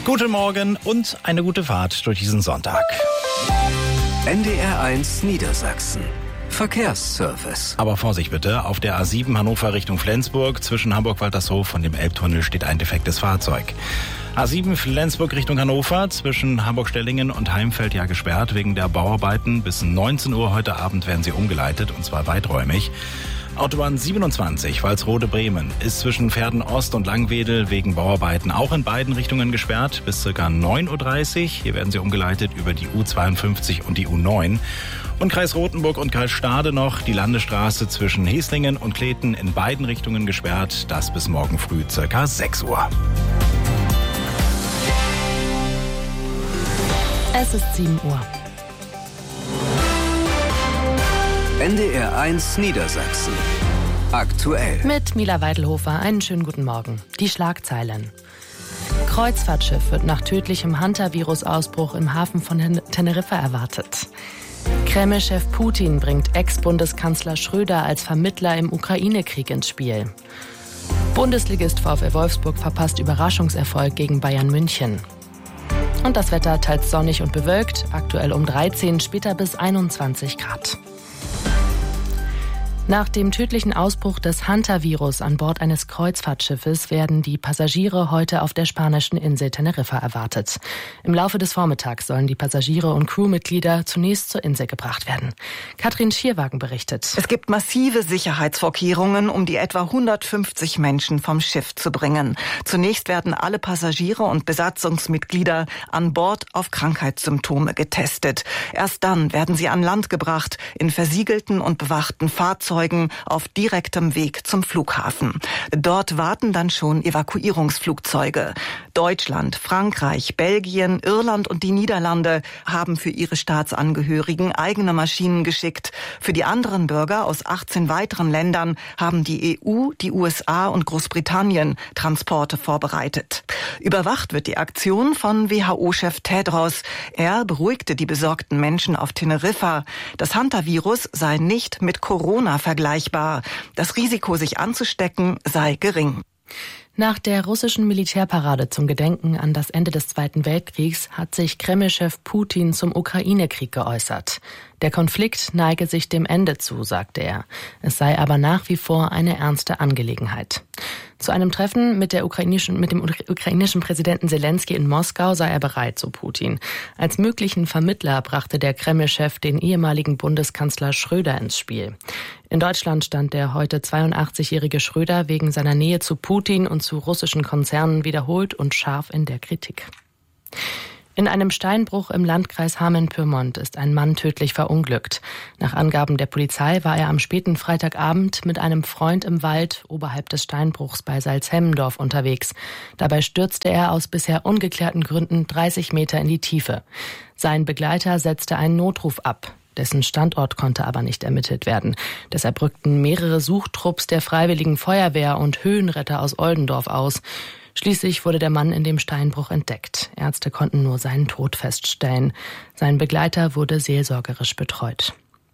Guten Morgen und eine gute Fahrt durch diesen Sonntag. NDR1 Niedersachsen. Verkehrsservice. Aber Vorsicht bitte, auf der A7 Hannover Richtung Flensburg zwischen Hamburg-Waltershof und dem Elbtunnel steht ein defektes Fahrzeug. A7 Flensburg Richtung Hannover zwischen Hamburg-Stellingen und Heimfeld gesperrt wegen der Bauarbeiten. Bis 19 Uhr heute Abend werden sie umgeleitet und zwar weiträumig. Autobahn 27 Walsrode-Bremen ist zwischen Verden-Ost und Langwedel wegen Bauarbeiten auch in beiden Richtungen gesperrt bis ca. 9.30 Uhr. Hier werden sie umgeleitet über die U52 und die U9. Und Kreis Rothenburg und Kreis Stade noch die Landesstraße zwischen Heslingen und Kleten in beiden Richtungen gesperrt. Das bis morgen früh ca. 6 Uhr. Es ist 7 Uhr. NDR1 Niedersachsen. Aktuell. Mit Mila Weidelhofer einen schönen guten Morgen. Die Schlagzeilen. Kreuzfahrtschiff wird nach tödlichem Hunter-Virus-Ausbruch im Hafen von Teneriffa erwartet. Kreml-Chef Putin bringt Ex-Bundeskanzler Schröder als Vermittler im Ukraine-Krieg ins Spiel. Bundesligist VfL Wolfsburg verpasst Überraschungserfolg gegen Bayern München. Und das Wetter teils sonnig und bewölkt, aktuell um 13, später bis 21 Grad. Nach dem tödlichen Ausbruch des Hunter-Virus an Bord eines Kreuzfahrtschiffes werden die Passagiere heute auf der spanischen Insel Teneriffa erwartet. Im Laufe des Vormittags sollen die Passagiere und Crewmitglieder zunächst zur Insel gebracht werden. Katrin Schierwagen berichtet. Es gibt massive Sicherheitsvorkehrungen, um die etwa 150 Menschen vom Schiff zu bringen. Zunächst werden alle Passagiere und Besatzungsmitglieder an Bord auf Krankheitssymptome getestet. Erst dann werden sie an Land gebracht, in versiegelten und bewachten Fahrzeugen auf direktem Weg zum Flughafen. Dort warten dann schon Evakuierungsflugzeuge. Deutschland, Frankreich, Belgien, Irland und die Niederlande haben für ihre Staatsangehörigen eigene Maschinen geschickt. Für die anderen Bürger aus 18 weiteren Ländern haben die EU, die USA und Großbritannien Transporte vorbereitet. Überwacht wird die Aktion von WHO-Chef Tedros. Er beruhigte die besorgten Menschen auf Teneriffa. Das Hunter-Virus sei nicht mit Corona vergleichbar. Das Risiko, sich anzustecken, sei gering. Nach der russischen Militärparade zum Gedenken an das Ende des Zweiten Weltkriegs hat sich Kreml-Chef Putin zum Ukraine-Krieg geäußert. Der Konflikt neige sich dem Ende zu, sagte er. Es sei aber nach wie vor eine ernste Angelegenheit. Zu einem Treffen mit dem ukrainischen Präsidenten Selenskyj in Moskau sei er bereit, so Putin. Als möglichen Vermittler brachte der Kreml-Chef den ehemaligen Bundeskanzler Schröder ins Spiel. In Deutschland stand der heute 82-jährige Schröder wegen seiner Nähe zu Putin und zu russischen Konzernen wiederholt und scharf in der Kritik. In einem Steinbruch im Landkreis Hameln-Pyrmont ist ein Mann tödlich verunglückt. Nach Angaben der Polizei war er am späten Freitagabend mit einem Freund im Wald oberhalb des Steinbruchs bei Salzhemmendorf unterwegs. Dabei stürzte er aus bisher ungeklärten Gründen 30 Meter in die Tiefe. Sein Begleiter setzte einen Notruf ab. Dessen Standort konnte aber nicht ermittelt werden. Deshalb rückten mehrere Suchtrupps der Freiwilligen Feuerwehr und Höhenretter aus Oldendorf aus. Schließlich wurde der Mann in dem Steinbruch entdeckt. Ärzte konnten nur seinen Tod feststellen. Sein Begleiter wurde seelsorgerisch betreut.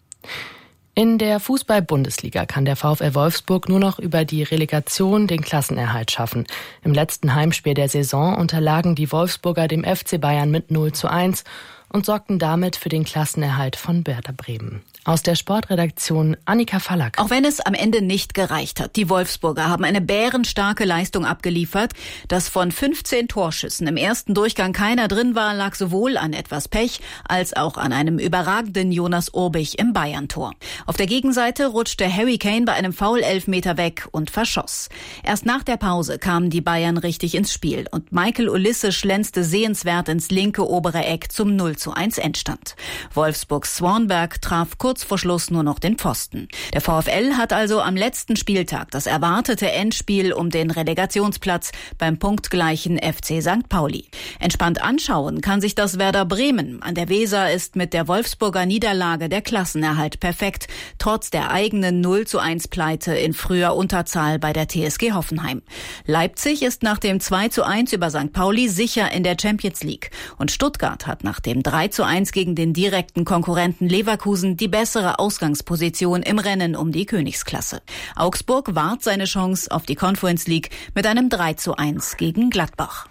In der Fußball-Bundesliga kann der VfL Wolfsburg nur noch über die Relegation den Klassenerhalt schaffen. Im letzten Heimspiel der Saison unterlagen die Wolfsburger dem FC Bayern mit 0:1 und sorgten damit für den Klassenerhalt von Werder Bremen. Aus der Sportredaktion Annika Fallack. Auch wenn es am Ende nicht gereicht hat. Die Wolfsburger haben eine bärenstarke Leistung abgeliefert. Dass von 15 Torschüssen im ersten Durchgang keiner drin war, lag sowohl an etwas Pech als auch an einem überragenden Jonas Urbich im Bayern-Tor. Auf der Gegenseite rutschte Harry Kane bei einem Foul-Elfmeter weg und verschoss. Erst nach der Pause kamen die Bayern richtig ins Spiel und Michael Olisse schlänzte sehenswert ins linke obere Eck zum 0:1 Endstand. Wolfsburgs Swanberg traf kurz vor Schluss nur noch den Pfosten. Der VfL hat also am letzten Spieltag das erwartete Endspiel um den Relegationsplatz beim punktgleichen FC St. Pauli. Entspannt anschauen kann sich das Werder Bremen. An der Weser ist mit der Wolfsburger Niederlage der Klassenerhalt perfekt, trotz der eigenen 0:1 Pleite in früher Unterzahl bei der TSG Hoffenheim. Leipzig ist nach dem 2:1 über St. Pauli sicher in der Champions League. Und Stuttgart hat nach dem 3:1 gegen den direkten Konkurrenten Leverkusen die bessere Ausgangsposition im Rennen um die Königsklasse. Augsburg wahrt seine Chance auf die Conference League mit einem 3:1 gegen Gladbach.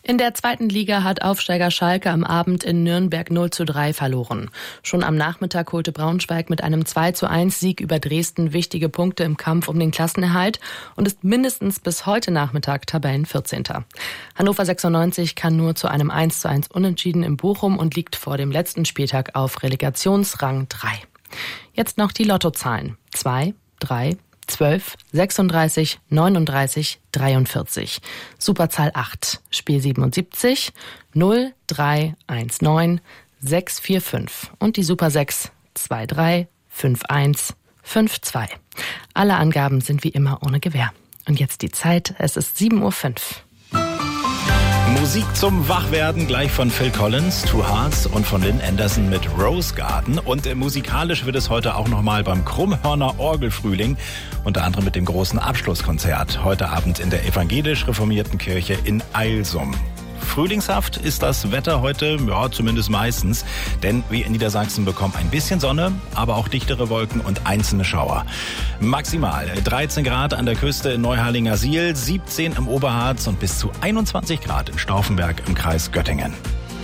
In der zweiten Liga hat Aufsteiger Schalke am Abend in Nürnberg 0:3 verloren. Schon am Nachmittag holte Braunschweig mit einem 2:1 Sieg über Dresden wichtige Punkte im Kampf um den Klassenerhalt und ist mindestens bis heute Nachmittag Tabellen-14. Hannover 96 kann nur zu einem 1:1 Unentschieden in Bochum und liegt vor dem letzten Spieltag auf Relegationsrang 3. Jetzt noch die Lottozahlen. 2, 3, 12, 36, 39, 43. Superzahl 8. Spiel 77, 0, 3, 1, 9, 6, 4, 5. Und die Super 6, 2, 3, 5, 1, 5, 2. Alle Angaben sind wie immer ohne Gewähr. Und jetzt die Zeit, es ist 7:05 Uhr. Musik zum Wachwerden gleich von Phil Collins, Two Hearts und von Lynn Anderson mit Rose Garden. Und musikalisch wird es heute auch nochmal beim Krummhörner Orgelfrühling, unter anderem mit dem großen Abschlusskonzert, heute Abend in der evangelisch-reformierten Kirche in Eilsum. Frühlingshaft ist das Wetter heute, ja, zumindest meistens, denn wir in Niedersachsen bekommen ein bisschen Sonne, aber auch dichtere Wolken und einzelne Schauer. Maximal 13 Grad an der Küste in Neuharlingersiel, 17 im Oberharz und bis zu 21 Grad in Stauffenberg im Kreis Göttingen.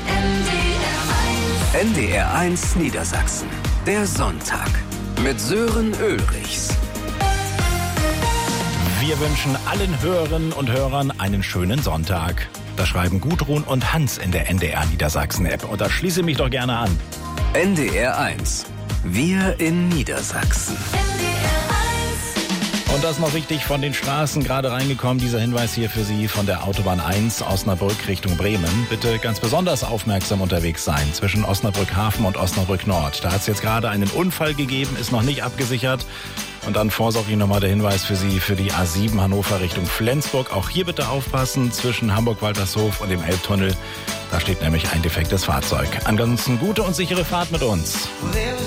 NDR 1 Niedersachsen. Der Sonntag mit Sören Ulrichs. Wir wünschen allen Hörerinnen und Hörern einen schönen Sonntag. Das schreiben Gudrun und Hans in der NDR Niedersachsen-App. Und da schließe mich doch gerne an. NDR 1. Wir in Niedersachsen. Und das noch richtig von den Straßen gerade reingekommen. Dieser Hinweis hier für Sie von der Autobahn 1 Osnabrück Richtung Bremen. Bitte ganz besonders aufmerksam unterwegs sein zwischen Osnabrück Hafen und Osnabrück Nord. Da hat es jetzt gerade einen Unfall gegeben, ist noch nicht abgesichert. Und dann vorsorglich nochmal der Hinweis für Sie für die A7 Hannover Richtung Flensburg. Auch hier bitte aufpassen zwischen Hamburg-Waltershof und dem Elbtunnel. Da steht nämlich ein defektes Fahrzeug. Ansonsten gute und sichere Fahrt mit uns.